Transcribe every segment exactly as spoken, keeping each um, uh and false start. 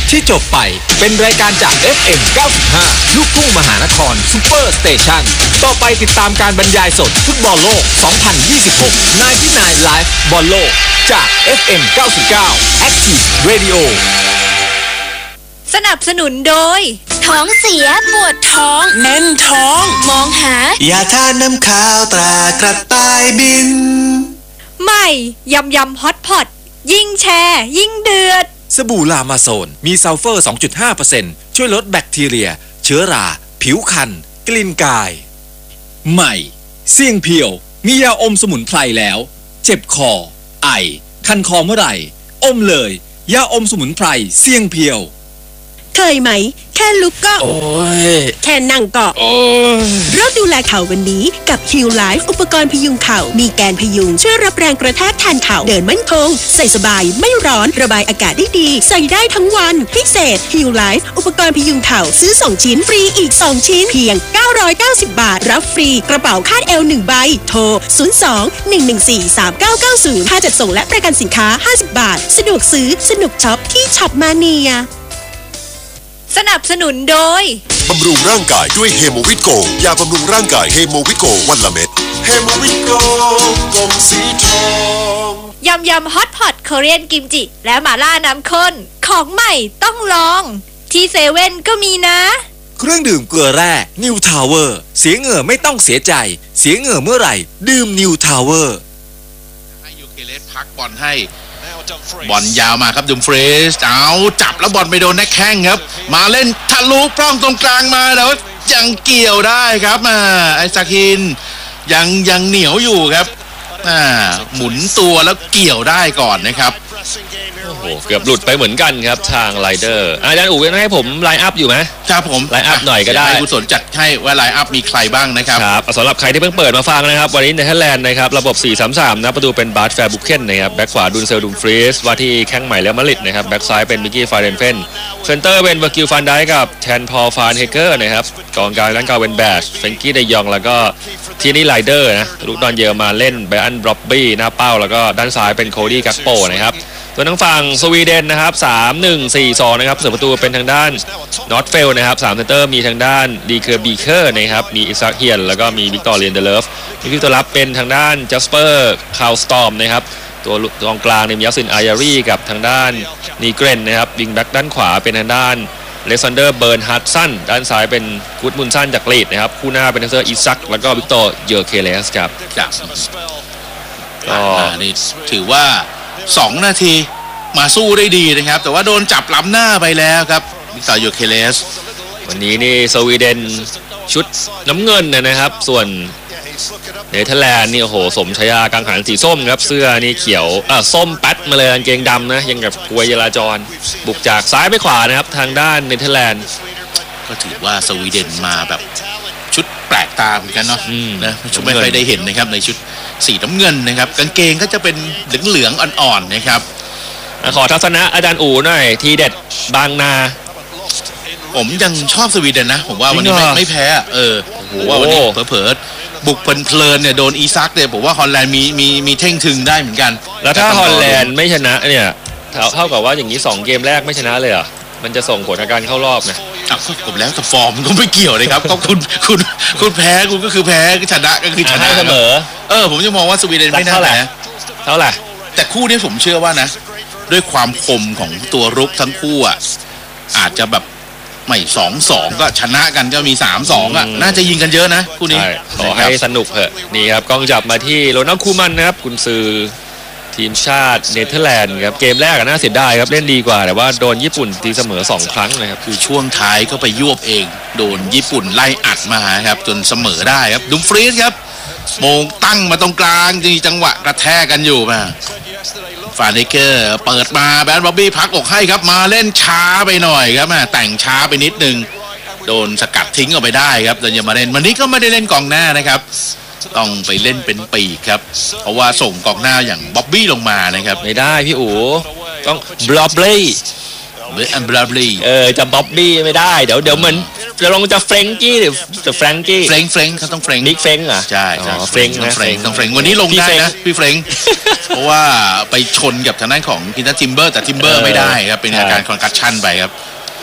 ที่จบไปเป็นรายการจาก เอฟ เอ็ม เก้าสิบห้า ลูกทุ่งมหานครซุปเปอร์สเตชันต่อไปติดตามการบรรยายสดฟุตบอลโลก สองพันยี่สิบหก ไนน์ตี้ไนน์ Live บอลโลกจาก เอฟ เอ็ม เก้าสิบเก้า Active Radio สนับสนุนโดยท้องเสียปวดท้องแน่นท้องมองหายาทาน้ำขาวตรากระต่ายบินใหม่ยำยำฮอตพอตยิ่งแชร์ยิ่งเดือดสบู่ลามาโซนมีซัลเฟอร์ สองจุดห้าเปอร์เซ็นต์ ช่วยลดแบคทีเรียเชื้อราผิวคันกลิ่นกายใหม่เสี่ยงเพียวมียาอมสมุนไพรแล้วเจ็บคอไอคันคอเมื่อไหร่อมเลยยาอมสมุนไพรเสี่ยงเพียวเคยไหมแค่ลุกก็โอ้ยแค่นั่งก็โอ้ยเริ่มดูแลเข่าวันนี้กับ Heal Life อุปกรณ์พยุงเข่ามีแกนพยุงช่วยรับแรงกระแทกแทนเข่าเดินมั่นคงใส่สบายไม่ร้อนระบายอากาศได้ดีใส่ได้ทั้งวันพิเศษ Heal Life อุปกรณ์พยุงเข่าซื้อสองชิ้นฟรีอีกสองชิ้นเพียงเก้าร้อยเก้าสิบบาทรับฟรีกระเป๋าคาดเอวหนึ่งใบโทรศูนย์ สอง หนึ่ง หนึ่ง สี่ สาม เก้า เก้า ศูนย์ค่าจัดส่งและประกันสินค้าห้าสิบบาทสะดวกซื้อสนุกช็อปที่ช็อปมาเนียสนับสนุนโดยบำรุงร่างกายด้วยเฮโมวิตโกยาบำรุงร่างกายเฮโมวิตโกวันละเม็ดเฮโมวิตโกกลมสีทองยำยำฮอตพอตโคเรียนกิมจิและหม่าล่าน้ำข้นของใหม่ต้องลองที่เซเว่นก็มีนะเครื่องดื่มเกลือแร่นิวทาวเวอร์เสียเหงื่อไม่ต้องเสียใจเสียเหงื่อเมื่อไหร่ดื่มนิวทาวเวอร์ให้ยูเคเลสพักบอลให้บอลยาวมาครับดุมเฟรสเอาจับแล้วบอลไปโดนนักแข้งครับมาเล่นทะลุปล้องตรงกลางมาแล้วยังเกี่ยวได้ครับมาไอซาคินยังยังเหนียวอยู่ครับอ่าหมุนตัวแล้วเกี่ยวได้ก่อนนะครับโอ้โหเกือบหลุดไปเหมือนกันครับทางไรเดอร์อาจารย์อู๋ยังให้ผมไลน์อัพอยู่ไหมครับผมไลน์อัพหน่อยก็ได้ให้กุศลจัดให้ว่าไลน์อัพมีใครบ้างนะครับครับสำหรับใครที่เพิ่งเปิดมาฟังนะครับวันนี้เนเธอร์แลนด์นะครับระบบ สี่ สาม สาม นะประตูเป็นบาร์ตแฟร์บุคเคนนะครับแบ็คขวาดุนเซลดุมฟรีสว่าที่แข้งใหม่แล้วมาริดนะครับแบ็คซ้ายเป็นมิกกี้ฟาเรนเฟนเซนเตอร์เป็นเวอร์กิลฟันไดกับแทนพอลฟานเฮเกอร์นะครับกองกลางด้านกลางเป็นแบชเฟนกี้เดยองแล้วก็ทีนี่ไรเดอร์นะลูกดอนเยอร์มาเล่นไบอันบล็อบบี้หน้าเป้าแล้วก็ด้านซ้ายเป็นโคดี้กักโปนะครับส่วนทางฝั่งสวีเดนนะครับสาม หนึ่ง สี่ สองนะครับเสือประตูเป็นทางด้านนอตเฟลนะครับสามเซนเตอร์มีทางด้านดีเคอร์บีเคอร์นะครับมีอิซักเฮียนแล้วก็มีวิกตอร์เลียนเดเลฟมีตัวรับเป็นทางด้านจัสเปอร์คาวสตอมนะครับตัวกองกลางเนี่ยมียัสซินอายารีกับทางด้านนีเกรนนะครับวิงแบ็กด้านขวาเป็นทางด้านเลซันเดอร์เบิร์นฮัตสันด้านซ้ายเป็นกูดมุนสันจากลีดนะครับคู่หน้าเป็นทางเซอร์อิซักแล้วก็วิกตอร์เยอร์เคเลสครับก็นี่ถือว่าสองนาทีมาสู้ได้ดีนะครับแต่ว่าโดนจับล้ำหน้าไปแล้วครับวิกตอร์ เยอร์เคเลสวันนี้นี่สวีเดนชุดน้ำเงินนะครับส่วนเนเธอร์แลนด์นี่โอ้โหสมชายากังหันสีส้มครับเสื้อนี่เขียวอ่ะส้มแป๊ดมาเลยกางเกงดำนะยังกับกวยจราจรบุกจากซ้ายไปขวานะครับทางด้านเนเธอร์แลนด์ก็ถือว่าสวีเดนมาแบบชุดแปลกตาเหมือนกันเนาะนะชุดไม่เคยได้เห็นนะครับในชุดสีน้ำเงินนะครับกางเกงก็จะเป็นเหลืองๆอ่อนๆนะครับขอทัศนะอาจารย์อู๋หน่อยทีเด็ดบางนาผมยังชอบสวีเดนนะผมว่าวันนี้ไม่ไม่แพ้เออผมว่าวันนี้เผลอๆบุกเพลินๆเนี่ยโดนอีซักเนี่ยผมว่าฮอลแลนด์มีมีมีเท่งทึงได้เหมือนกันแล้วถ้าฮอลแลนด์ไม่ชนะเนี่ยเท่ากับว่าอย่างนี้สองเกมแรกไม่ชนะเลยอ่ะมันจะส่งผลในการเข้ารอบนะอ้าวผมแล้วแต่ฟอร์มก็ไม่เกี่ยวเลยครับก็คุณคุณคุณแพ้คุณก็คือแพ้ชนะก็คือชนะเสมอเออผมจะมองว่าสวีเดนไม่น่าแพ้เท่าไหร่แต่คู่นี้ผมเชื่อว่านะด้วยความคมของตัวรุกทั้งคู่อ่ะอาจจะแบบไม่สองสองก็ชนะกันก็มีสามสองอ่ะน่าจะยิงกันเยอะนะคู่นี้ขอให้สนุกเถอะนี่ครับกล้องจับมาที่โรนัลด์คูมันนะครับกุนซือทีมชาติเนเธอร์แลนด์ครับเกมแรกน่าเสียดายครับเล่นดีกว่าแต่ว่าโดนญี่ปุ่นตีเสมอสองครั้งนะครับคือช่วงท้ายก็ไปยวบเองโดนญี่ปุ่นไล่อัดมาครับจนเสมอได้ครับดุมฟรีสครับโมงตั้งมาตรงกลางมีจังหวะกระแทกกันอยู่มาฟาเนเกอร์เปิดมาแบนบ๊อบบี้พักอกให้ครับมาเล่นช้าไปหน่อยครับมาแต่งช้าไปนิดนึงโดนสกัดทิ้งออกไปได้ครับแต่อย่ามาเล่นวันนี้ก็ไม่ได้เล่นกองหน้านะครับต้องไปเล่นเป็นปีกครับเพราะว่าส่งกองหน้าอย่างบ๊อบบี้ลงมานะครับไม่ได้พี่อู๋ต้องบล็อบบี้เบรอันบล็อบบี้เออจะบ๊อบบี้ไม่ได้เดี๋ยวเดี๋ยวเหมือนจะลงจะเฟรงกี้หรือจะแฟรงกี้เฟรงเฟรงเขาต้องเฟรงนิกเฟรงเหรอใช่ใช่เฟรงนะเฟรงต้องเฟรงวันนี้ลงได้นะพี่เฟรงเพราะว่าไปชนกับทางด้านของกินตันทิมเบอร์แต่ทิมเบอร์ไม่ได้ครับเป็นอาการคอนกัชชั่นไปครับ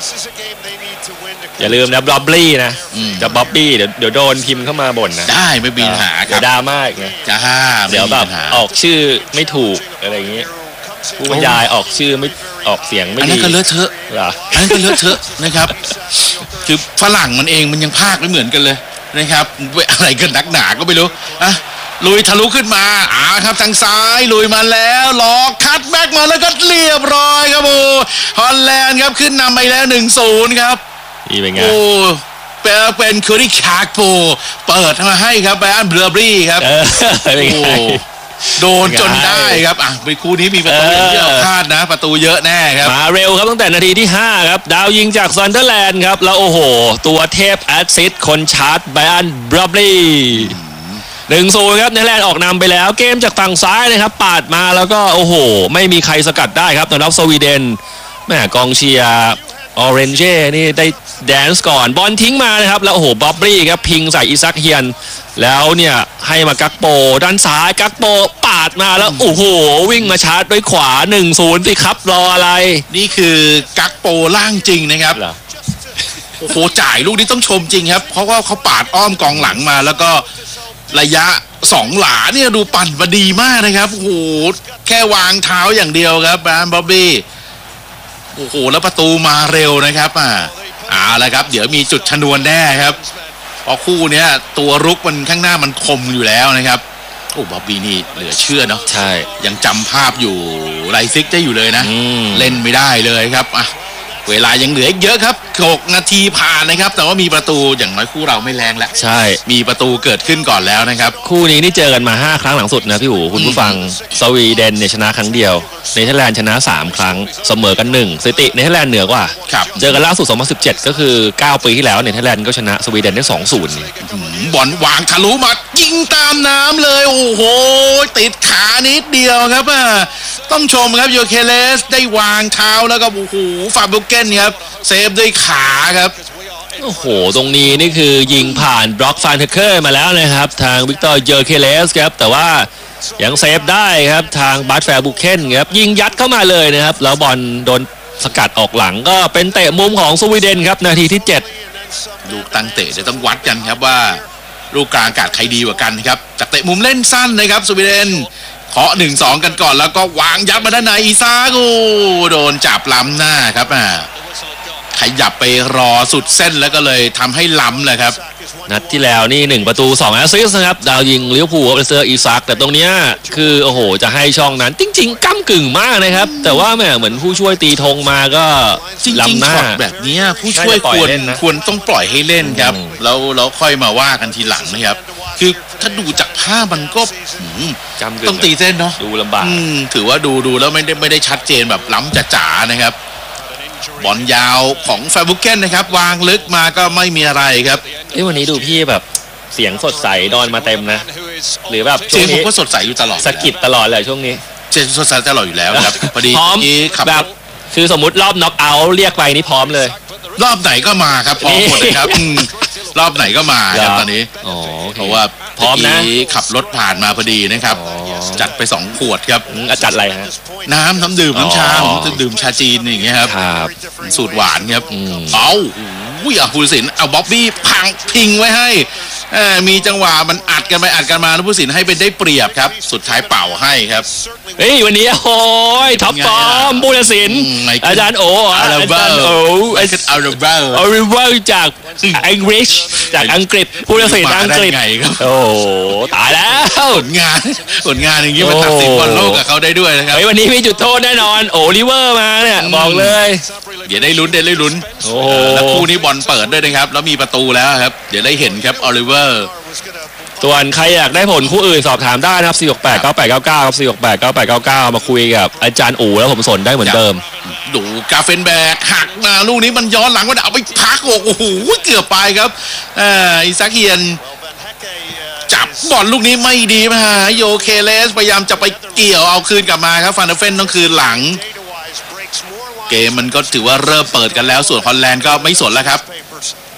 อย่าลืมนะบ๊อบบี้นะจะบ๊อบบี้เดี๋ยวเดี๋ยวโดนพิมพ์เข้ามาบ่นนะได้ไม่มีปัญหาครับเดี๋ยวดราม่าอีกไงจ้าเดี๋ยวแบบออกชื่อไม่ถูกอะไรอย่างงี้ผู้บรรยายออกชื่อไม่ออกเสียงไม่ดีอันนั้นก็เลอะเทอะอันนั้นก็เลอะเทอะนะครับคือฝรั่งมันเองมันยังพากไม่เหมือนกันเลยนะครับอะไรกันนักหนาก็ไม่รู้อ่ะลุยทะลุขึ้นมาอ่าครับทางซ้ายลุยมาแล้วล็อกคัตแบ็กมาแล้วก็เรียบร้อยครับโอ้ฮอลแลนด์ครับขึ้นนำไปแล้ว หนึ่งศูนย์ ครับนี่เป็นไงโอ้เป็นเป็นคูริคาร์โปเปิดมาให้ครับแบรนด์เบลอรี่ครับโอ้โดนจนได้ครับอ่ะไปคู่นี้มีประตูเยอะคาดนะประตูเยอะแน่ครับมาเร็วครับตั้งแต่นาทีที่ห้าครับดาวยิงจากซันเดอร์แลนด์ครับแล้วโอ้โหตัวเทพแอสซิสต์คนชาร์จแบรนด์เบลอรี่หนึ่งศูนย์ครับเนเธอร์แลนด์ออกนำไปแล้วเกมจากฝั่งซ้ายนะครับปาดมาแล้วก็โอ้โหไม่มีใครสกัดได้ครับสำหรับสวีเดนแม่กองเชียร์ออเรนเจนี่ได้แดนซ์ก่อนบอลทิ้งมานะครับแล้วโอ้โหบ๊อบบี้ครับพิงใส่อิซักเฮียนแล้วเนี่ยให้มากักโปด้านซ้ายกักโปปาดมาแล้วโอ้โหวิ่งมาชาร์จด้วยขวา หนึ่งศูนย์ สิครับรออะไรนี่คือกักโปล่างจริงนะครับโอ้โหจ่ายลูกนี้ต้องชมจริงครับเพราะว่าเขาปาดอ้อมกองหลังมาแล้วก็ระยะสองหลาเนี่ยดูปั่นมาดีมากนะครับโอ้โหแค่วางเท้าอย่างเดียวครับแบรนด์บ๊อบบี้โอ้โหแล้วประตูมาเร็วนะครับอ่าเอาละครับเดี๋ยวมีจุดชนวนแน่ครับเพราะคู่เนี้ยตัวรุกมันข้างหน้ามันคมอยู่แล้วนะครับโอ้บ๊อบบี้นี่เหลือเชื่อเนาะใช่ยังจำภาพอยู่ไลซิกได้อยู่เลยนะเล่นไม่ได้เลยครับอ่ะเวลายังเหลืออีกเยอะครับหกนาทีผ่านนะครับแต่ว่ามีประตูอย่างน้อยคู่เราไม่แรงแล้วใช่มีประตูเกิดขึ้นก่อนแล้วนะครับคู่นี้นี่เจอกันมาห้าครั้งหลังสุดนะพี่หูคุณผู้ฟังสวีเดนเนี่ยชนะครั้งเดียวเนเธอร์แลนด์ชนะสามครั้งเสมอกันหนึ่งสถิติเนเธอร์แลนด์เหนือกว่าเจอกันล่าสุดสองพันสิบเจ็ดก็คือเก้าปีที่แล้วเนเธอร์แลนด์ก็ชนะสวีเดนได้ สองศูนย์บอลวางทะลุมายิงตามน้ำเลยโอ้โหติดขานิดเดียวครับต้องชมครับโยเคเลสได้วางเท้าแล้วก็โอ้โหฟาบุเกนครับเซฟด้วยขาครับโอ้โหตรงนี้นี่คือยิงผ่านบล็อกฟานเทเคอร์มาแล้วนะครับทางวิกตอร์เยอร์เคเลสครับแต่ว่ายังเซฟได้ครับทางบาร์แฟร์บุเคนครับยิงยัดเข้ามาเลยนะครับแล้วบอลโดนสกัดออกหลังก็เป็นเตะมุมของสวีเดนครับนาทีที่เจ็ดลูกตั้งเตะจะต้องวัดกันครับว่าลูกกลางอากาศใครดีกว่ากันครับจากเตะมุมเล่นสั้นนะครับสวีเดนเคาะ หนึ่งสอง กันก่อนแล้วก็วางยัดมาด้านในอีซากูโดนจับล้ำหน้าครับอ่าขยับไปรอสุดเส้นแล้วก็เลยทำให้ล้ำเลยครับนัดที่แล้วนี่หนึ่งประตูสองแอสซิสต์นะครับดาวยิงลิเวอร์พูลกับเซอร์อีซักแต่ตรงเนี้ยคือโอ้โหจะให้ช่องนั้นจริงๆก้ำกึ่งมากนะครับแต่ว่าแหมเหมือนผู้ช่วยตีธงมาก็ล้ำหน้าแบบนี้ผู้ช่วยควรควรต้องปล่อยให้เล่นครับแล้วแล้วค่อยมาว่ากันทีหลังนะครับคือถ้าดูจากภาพมันก็ต้องตีเส้นเนาะดูลำบากถือว่าดูดูแล้วไม่ได้ไม่ได้ชัดเจนแบบล้ำจ๋าๆนะครับบอลยาวของแฟร์บุเกนนะครับวางลึกมาก็ไม่มีอะไรครับเอ้วันนี้ดูพี่แบบเสียงสดใสนอนมาเต็มนะหรือแบบช่วงนี้ผมก็สดใสอยู่ตลอดสกิดตลอดเลยช่วงนี้เจนสดใสตลอดอยู่แล้วครับพอดีที่ขับแบบคือสมมติรอบน็อกเอาท์เรียกไปนี่พร้อมเลยรอบไหนก็มาครับพร้อมหมดเลยครับรอบไหนก็มาครับตอนนี้เพราะว่าพร้อมนะขับรถผ่านมาพอดีนะครับจัดไปสองขวดครับจัดอะไรฮะน้ำน้ำดื่มน้ำชาผมจะดื่มชาจีนอย่างเงี้ยครับสูตรหวานครับเอาอุ้ยอ่ะผู้ตัดสินเอาบ๊อบบี้พังพิงไว้ให้มีจังหวะมันอัดกันไปอัดกันมาแล้วผู้ตัดสินให้เป็นได้เปรียบครับสุดท้ายเป่าให้ครับเฮ้ยวันนี้โอ้ยท็อปฟอร์มผู้ตัดสินอาจารย์โออาจารย์โออาจารย์อาร์เบลอาร์เบลจากอังกฤษจากอังกฤษผู้ตัดสินอังกฤษโอ้ตายแล้วผลงานผลงานอย่างนี้มาตัดสินบอลโลกกับเขาได้ด้วยนะครับวันนี้มีจุดโทษแน่นอนโอลิเวอร์มาเนี่ยบอกเลยเดี๋ยวได้ลุ้นเดี๋ยวได้ลุ้นแล้วคู่นี้บอลเปิดด้วยนะครับแล้วมีประตูแล้วครับเดี๋ยวได้เห็นครับโอลิเวอร์ส่วนใครอยากได้ผลคู่อื่นสอบถามได้นะครับสี่ หก แปด เก้า แปด เก้า เก้าครับสี่ หก แปด เก้า แปด เก้า เก้ามาคุยกับอาจารย์อู๋แล้วผมสนได้เหมือนเดิมดูกาเฟนแบกหักมาลูกนี้มันย้อนหลังมันเอาไปพักโอ้โหเกือบไปครับอ่าอิซักเฮียนจับบอลลูกนี้ไม่ดีมาโยเคเลสพยายามจะไปเกี่ยวเอาคืนกลับมาครับฟานเดอร์เฟนต้องคืนหลังเกมมันก็ถือว่าเริ่มเปิดกันแล้วส่วนฮอลแลนด์ก็ไม่สนแล้วครับ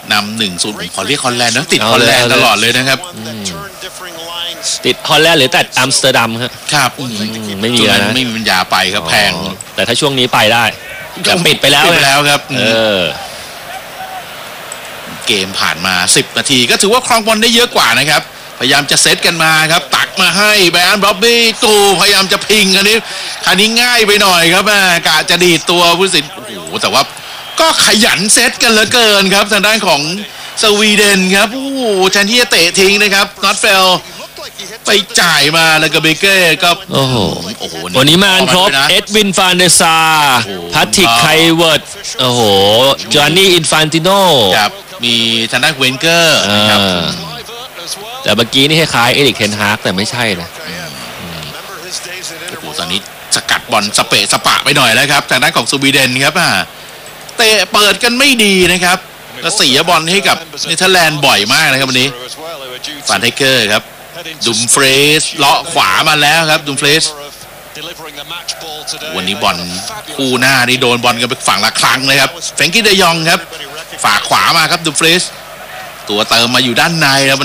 นำหนึ่งศูนย์ขอเรียกฮอลแลนด์นะติดฮอลแลนด์ตลอดเลยนะครับติดฮอลแลนด์หรือแต่อัมสเตอร์ดัมครับครับไม่มีแล้วนะไม่มีปัญญาไปครับแพงแต่ถ้าช่วงนี้ไปได้แต่ปิดไปแล้วปิดไปแล้วครับเออเกมผ่านมาสิบนาทีก็ถือว่าครองบอลได้เยอะกว่านะครับพยายามจะเซตกันมาครับตักมาให้แบรนด์บ๊อบบี้ตูพยายามจะพิงอันนี้คันนี้ง่ายไปหน่อยครับแม่กะจะดีดตัวผู้สินโอ้โหแต่ว่าก็ขยันเซตกันเหลือเกินครับทางด้านของสวีเดนครับโอ้โหแทนที่จะเตะทิ้งนะครับน็อตเฟลไปจ่ายมาแล้วก็เบเก้ก็โอ้โหโอ้โหวันนี้มากันครบเอ็ดวินฟานเดซาพัทริกไคเวิร์ดโอ้โหจอห์นนี่อินฟานติโนครับมีทางด้านเวนเกอร์นะครับแต่เมื่อกี้นี่คล้ายๆเอริกเทนฮากแต่ไม่ใช่นะโอ้โหตอนนี้สกัดบอลสเปะสปะไปหน่อยแล้วครับทางด้านของสวีเดนครับอ่าเตะเปิดกันไม่ดีนะครับแล้วเสียบอลให้กับเนเธอร์แลนด์บ่อยมากนะครับวันนี้ฟานไทเกอร์ครับดุมเฟรสเลาะขวามาแล้วครับดุมเฟรสวันนี้บอลคู่หน้านี่โดนบอลกันไปฝั่งละครั้งเลยครับแฟรงกี้เดยองครับฝากขวามาครับดุมเฟรสตัวเติมมาอยู่ด้านในแล้ว